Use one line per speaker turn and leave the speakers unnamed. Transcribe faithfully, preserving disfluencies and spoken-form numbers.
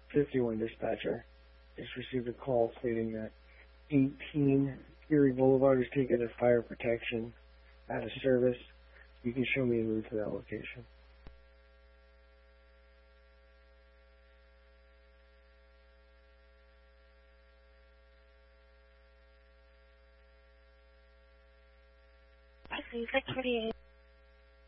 fifty-one dispatcher. Just received a call stating that eighteen Erie Boulevard is taken as fire protection out of service. You can show me the route to that location.
I see six forty-eight.